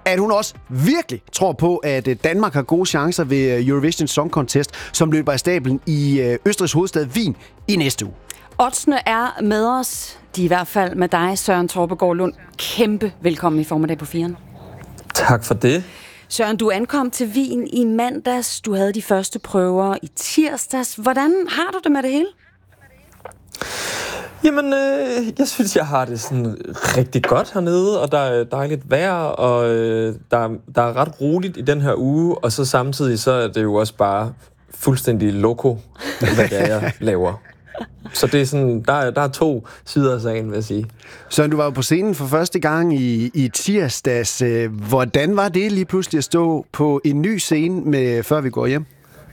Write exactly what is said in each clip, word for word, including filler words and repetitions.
at hun også virkelig tror på, at Danmark har gode chancer ved Eurovision Song Contest, som løber af stablen i Østrigs hovedstad Wien i næste uge. Oddsene er med os. De er i hvert fald med dig, Søren Tropegaard Lund. Kæmpe velkommen i Formiddag på Firen. Tak for det. Søren, du ankom til Wien i mandags. Du havde de første prøver i tirsdags. Hvordan har du det med det hele? Jamen, øh, jeg synes, jeg har det sådan rigtig godt hernede, og der er dejligt vejr, og øh, der, der er ret roligt i den her uge, og så samtidig så er det jo også bare fuldstændig loco, hvad det er, jeg laver. Så det er sådan, der er, der er to sider af sagen, vil jeg sige. Søren, du var jo på scenen for første gang i, i tirsdags. Hvordan var det lige pludselig at stå på en ny scene, med, før vi går hjem?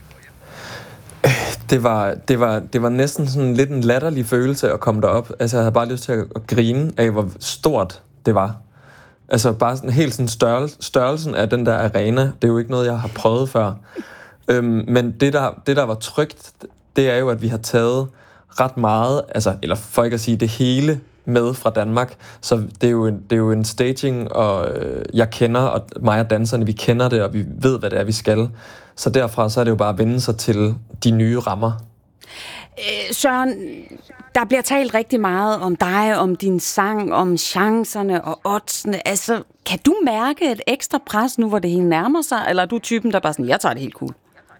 Det var, det, var, det var næsten sådan lidt en latterlig følelse at komme derop. Altså, jeg havde bare lyst til at, at grine af, hvor stort det var. Altså, bare sådan, helt sådan størrelse, størrelsen af den der arena, det er jo ikke noget, jeg har prøvet før. Øhm, men det der, det, der var trygt, det er jo, at vi har taget ret meget, altså, eller for ikke at sige det hele, med fra Danmark. Så det er jo en, det er jo en staging, og øh, jeg kender, og mig og danserne, vi kender det, og vi ved, hvad det er, vi skal. Så derfra, så er det jo bare at vende sig til de nye rammer. Øh, Søren, der bliver talt rigtig meget om dig, om din sang, om chancerne og oddsene. Altså, kan du mærke et ekstra pres nu, hvor det hele nærmer sig? Eller er du typen, der bare sådan, jeg tager det helt cool?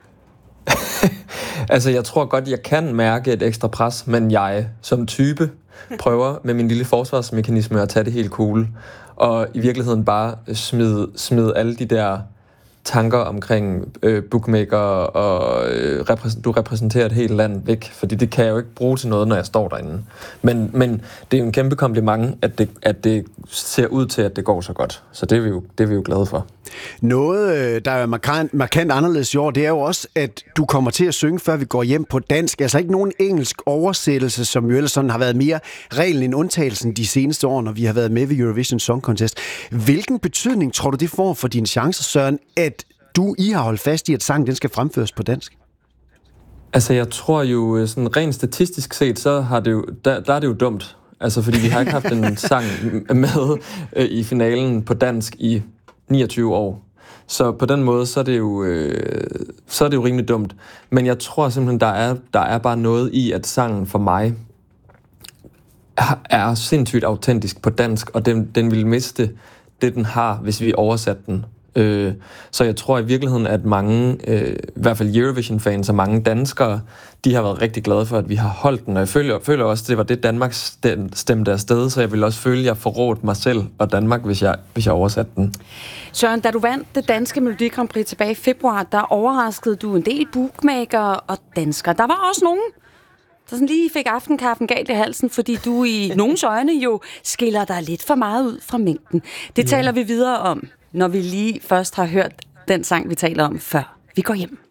Altså, jeg tror godt, jeg kan mærke et ekstra pres, men jeg som type prøver med min lille forsvarsmekanisme at tage det helt cool. Og i virkeligheden bare smide, smide alle de der tanker omkring øh, bookmaker og øh, repræs- du repræsenterer et helt land væk, fordi det kan jeg jo ikke bruge til noget, når jeg står derinde. Men, men det er jo en kæmpe kompliment, at det, at det ser ud til, at det går så godt. Så det er vi jo, det er vi jo glade for. Noget, der er markant, markant anderledes i år, det er jo også, at du kommer til at synge, før vi går hjem på dansk. Altså ikke nogen engelsk oversættelse, som jo ellers sådan har været mere reglen end undtagelsen de seneste år, når vi har været med ved Eurovision Song Contest. Hvilken betydning tror du, det får for dine chancer, Søren, at du I har holdt fast i, at sangen den skal fremføres på dansk? Altså, jeg tror jo, sådan rent statistisk set, så har det jo, der, der er det jo dumt. Altså, fordi vi har ikke haft en sang med øh, i finalen på dansk i niogtyve år. Så på den måde, så er det jo, øh, så er det jo rimelig dumt. Men jeg tror simpelthen, der er, der er bare noget i, at sangen for mig er, er sindssygt autentisk på dansk, og den, den vil miste det, den har, hvis vi oversatte den. Øh, så jeg tror i virkeligheden, at mange, øh, i hvert fald Eurovision-fans og mange danskere, de har været rigtig glade for, at vi har holdt den. Og jeg føler, føler også, at det var det, Danmark stemte afsted, så jeg vil også føle, at jeg forrådte mig selv og Danmark, hvis jeg, hvis jeg oversatte den. Søren, da du vandt det danske Melodi Grand Prix tilbage i februar, der overraskede du en del bookmakere og danskere. Der var også nogen, der sådan lige fik aftenkaffen galt i halsen, fordi du i nogens øjne jo skiller dig lidt for meget ud fra mængden. Det ja. taler vi videre om, når vi lige først har hørt den sang, vi taler om, før vi går hjem.